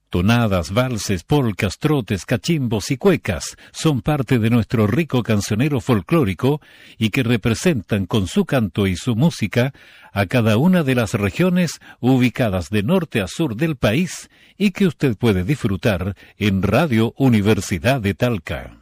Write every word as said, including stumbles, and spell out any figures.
Tonadas, valses, polcas, trotes, cachimbos y cuecas son parte de nuestro rico cancionero folclórico y que representan con su canto y su música a cada una de las regiones ubicadas de norte a sur del país y que usted puede disfrutar en Radio Universidad de Talca.